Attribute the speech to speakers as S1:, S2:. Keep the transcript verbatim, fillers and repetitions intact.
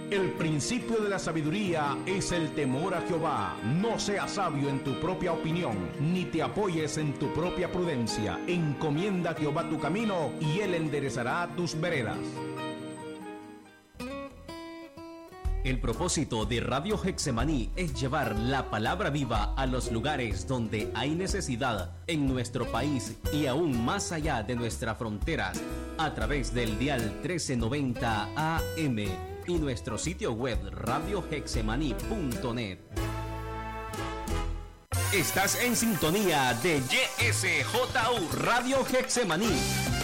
S1: El principio de la sabiduría es el temor a Jehová. No seas sabio en tu propia opinión, ni te apoyes en tu propia prudencia. Encomienda a Jehová tu camino, y Él enderezará tus veredas.
S2: El propósito de Radio Getsemaní es llevar la palabra viva a los lugares donde hay necesidad en nuestro país y aún más allá de nuestras fronteras, a través del dial trece noventa A M y nuestro sitio web radio getsemaní punto net. Estás en sintonía de Y S J U Radio Getsemaní.